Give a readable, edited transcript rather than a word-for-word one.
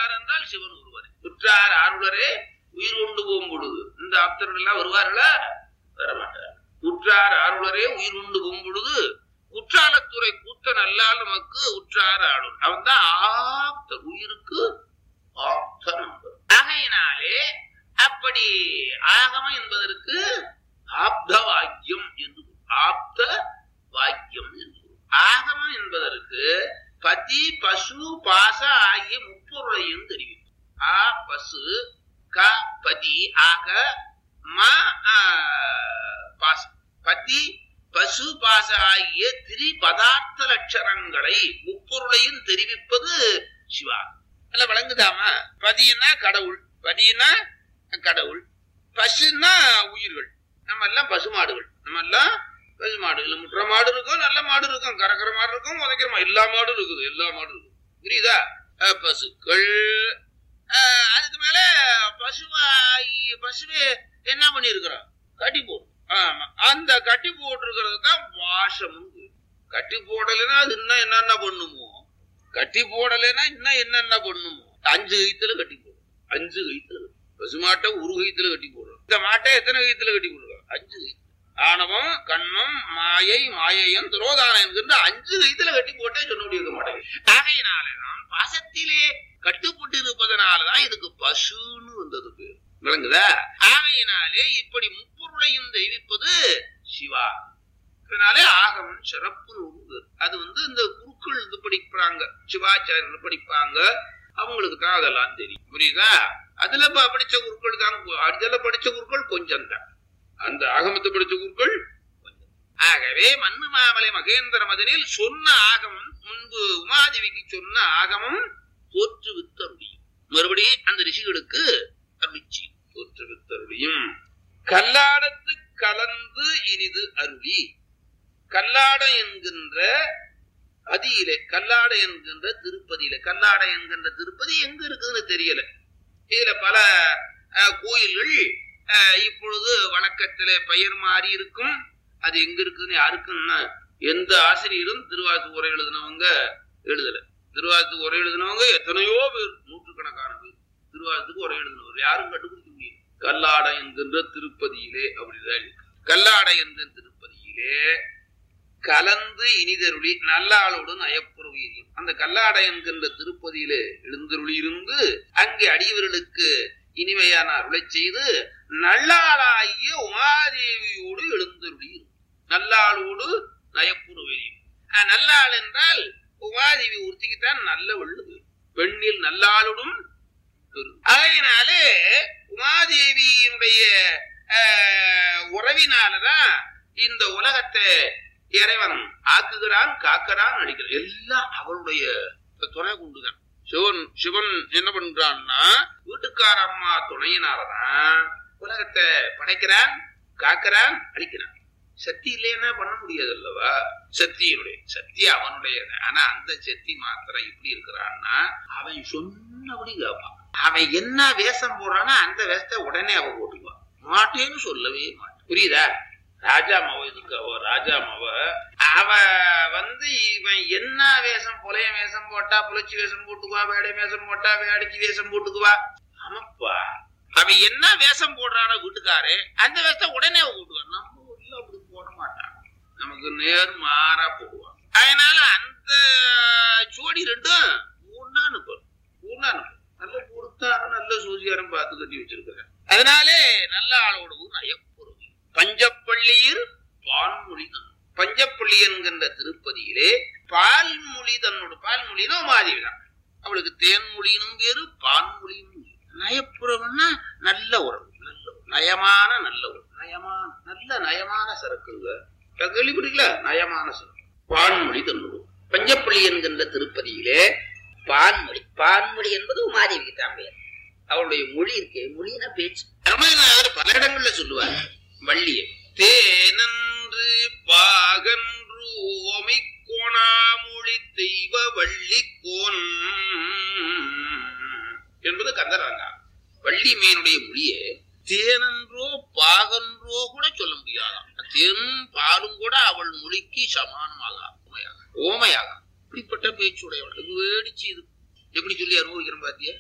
யார் என்றால் சிவன் ஒருவரே. உற்றார் ஆருளரே உயிர் கொண்டு போகும் பொழுது இந்த ஆப்தர்கள் எல்லாம் வருவார்களா? வரமாட்டார். உற்றார் ஆருளரே உயிர் கொண்டு போகும் பொழுது குற்றாலத்துறை கூத்த நல்லால் நமக்கு உற்றார் ஆளும். அவன் தான் ஆப்த உயிருக்கு ஆப்த நம்பர். ஆகையினாலே அப்படி ஆகமம் என்பதற்கு ஆப்த வாக்கியம் என்று ஆப்த வாக்கியம் என்று. ஆகமம் என்பதற்கு பதி பசு பாச ஆகிய முப்பொருளையும் தெரிவிக்கும். ஆ பசு க பதி ஆக ம பாச. பதி பசு பாச ஆகிய திரி பதார்த்த லட்சணங்களை முப்பொருளையும் தெரிவிப்பது சிவா. அல்ல விளங்குதாமா? பதினா கடவுள், பதினா கடவுள், பசுன்னா உயிர்கள். நம்ம எல்லாம் பசுமாடுகள், நம்ம எல்லாம் பசுமாடுகள். முற்ற மாடு இருக்கும், நல்ல மாடு இருக்கும், கறக்கிற மாடு இருக்கும், உதைக்கிற மாடு, எல்லா மாடும் இருக்குது, எல்லா மாடும் இருக்கும். புரியுதா? பசுக்கள். அதுக்கு மேல பசுவே என்ன பண்ணி இருக்கிறோம்? கட்டி போடும். ஆமா, அந்த கட்டி போட்டிருக்கிறது தான் வாசமும். கட்டி போடலைன்னா அது இன்னும் என்னென்ன பண்ணுமோ, கட்டி போடலைன்னா இன்னும் என்னென்ன பண்ணுமோ. 5 கைத்துல கட்டி போடும், 5 கைத்துல. பசுமாட்டை ஒரு கைத்துல கட்டி போடுறோம். இந்த மாட்டை எத்தனை கைத்துல கட்டி போடுறோம்? 5 கைத்துல. ஆணவம், கண்மம், மாயை, மாயையம், துரோதானம் என்கின்ற 5 கைத்துல கட்டி போட்டே சொல்ல முடிய மாட்டேங்குது. ஆகையினாலதான் பாசத்திலே கட்டுப்பட்டு இருப்பதனாலதான் இதுக்கு பசுன்னு வந்தது பேர். விளங்குதா? ஆகையினாலே இப்படி முப்பொருளையும் தெரிவிப்பது சிவா. அதனாலே ஆகமம் சிறப்பு நூறு. அது இந்த குருக்கள் இது படிப்பாங்க, சிவாச்சாரியர்கள் படிப்பாங்க, அவங்களுக்கு தான் அதெல்லாம் தெரியும். புரியுதா? அதுல படிச்ச குருக்கள் தான். அதுல படிச்ச குருக்கள் கொஞ்சம் தான், அந்த ஆகமத்தை படிச்ச குருக்கள் கொஞ்சம். ஆகவே மண்ணு மாமலை மகேந்திர மதனில் சொன்ன ஆகமம், முன்பு உமாதேவிக்கு சொன்ன ஆகமம் தோற்றுவித்தருளியும். மறுபடியும் அந்த ரிஷிகளுக்கு அருளிச்சி தோற்றுவித்தருளியும். கல்லாடத்து கலந்து இனிது அருளி. கல்லாடம் என்கின்ற அதியிலே, கல்லாட என்கின்ற திருப்பதியில, கல்லாட என்கின்ற திருப்பதி எங்க இருக்குதுன்னு தெரியல. இதுல பல கோயில்கள் இப்பொழுது வழக்கத்திலே பெயர் மாறி இருக்கும். அது எங்க இருக்குதுன்னு யாருக்குன்னா எந்த ஆசிரியரும் திருவாசு உரை எழுதினவங்க எழுதல. திருவாசு உரை எழுதினவங்க எத்தனையோ பேர், நூற்றுக்கணக்கான பேர் திருவாசத்துக்கு உரை எழுதினவர், யாரும் கண்டுபிடிக்க முடியும். கல்லாட என்கின்ற திருப்பதியிலே அப்படிதான். கல்லாட என்கிற திருப்பதியிலே கலந்து இனிதருளி நல்லாளோடு நயப்புறவீரியம். அந்த கல்லாட என்கின்ற திருப்பதியிலே எழுந்தருளி இருந்து அங்கே அடியவர்களுக்கு இனிமையான அருளை செய்து நல்லாளாகிய உமாதேவியோடு எழுந்தருளி. நல்லாளோடு நயப்புறவீரியம். நல்லாள் என்றால் உமாதேவி ஒருத்திக்குத்தான் நல்ல வள்ளுது. பெண்ணில் நல்லாளுடும். அதனாலே உமாதேவியினுடைய உறவினாலதான் இந்த உலகத்தை இறைவன் ஆக்குகிறான், காக்கிறான், நடிக்கிறான். எல்லாம் அவளுடைய துணை கொண்டுதான். சிவன் என்ன பண்றான்னா வீட்டுக்கார அம்மா துணையினாலதான் உலகத்தை படைக்கிறான், காக்கிறான், அழிக்கிறான். சக்தி இல்லைன்னா பண்ண முடியாது அல்லவா? சக்தி அவனுடையது. ஆனா அந்த சக்தி மாத்திரம் எப்படி இருக்கிறான்னா அவன் சொன்னபடி கேட்பான். அவன் என்ன வேஷம் போடுறான்னா அந்த வேஷத்தை உடனே அவன் போட்டுக்குவான். மாட்டேன்னு சொல்லவே மாட்டான். புரியுதா? ராஜா மாவ இதுக்கு ராஜா மாவ அவ இவன் என்ன வேஷம், புலைய வேஷம் போட்டா புலச்சி வேஷம் போட்டுக்குவா, வேடை வேஷம் போட்டா வேடைச்சி வேஷம் போட்டுக்குவா. ஆமாப்பா, அவன் என்ன வேஷம் போடுறான வீட்டுக்காரு அந்த வேஷத்தை உடனே அவ போட்டுக்குவான். நம்ம ஊர்ல அப்படி போட மாட்டான், நமக்கு நேர் மாறா போடுவான். அதனால அந்த ஜோடி ரெண்டும் ஊர்னா அனுப்பும். நல்ல பொறுத்தாரும் நல்ல சூசியாரும் பார்த்து கட்டி வச்சிருக்கிறேன். அதனாலே நல்ல ஆளோடு நயப்புறவி. பஞ்சப்பள்ளியில் பால்மொழி தான். பஞ்சப்பள்ளி என்கின்ற திருப்பதியிலே பால்மொழி தன்னோடு, பால்மொழினா உமாதேவிதான், அவளுக்கு தேன்மொழினும் பேரு, பால்மொழியும். நயப்புறம்னா நல்ல உறவு, நல்ல நயமான நல்ல உறவு, நயமான சரக்குங்க. கேள்விப்பட்டீங்களா? நயமான சரக்கு பால்மொழி தன்னோடு. பஞ்சப்பள்ளி என்கின்ற திருப்பதியிலே பான்மொழி என்பது உமாதேவிக்கு தான் பேர். அவளுடைய மொழி இருக்கே, மொழினா பேச்சு. பல இடங்கள்ல சொல்லுவாங்க வள்ளியை. தேனன்று பாகன்று ஓமை கோணாமொழி தெய்வ வள்ளி கோன் என்பது கந்தராங்க. வள்ளி மீனுடைய மொழியே தேனன்றோ பாகன்றோ கூட சொல்ல முடியாதாம். தேனும் பாலும் கூட அவள் மொழிக்கு சமானமாக ஓமையாக இப்படிப்பட்ட பேச்சுடையவள். வேடிச்சு இது எப்படி சொல்லி அனுபவிக்கிறோம் பாத்தியா?